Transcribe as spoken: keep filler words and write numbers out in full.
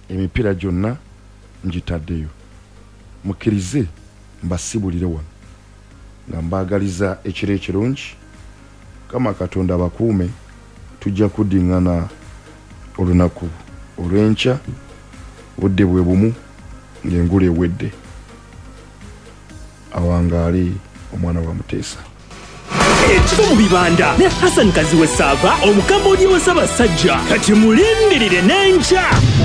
emipiira gyonna ngitaddeyo mukkirize mbasibulire wano nga mbaagaliza ekiro ekirungi kama Katonda abakuume tujja kuddingana olunaku olw'enkya budde bwe bumu ng'engulu ewedde awangaali omwana wa Muteesa ekiva mu bibanda ne Hassan Kaziwe Sava omukambodi wa Ssaabasajja kati mulindirire n'enkya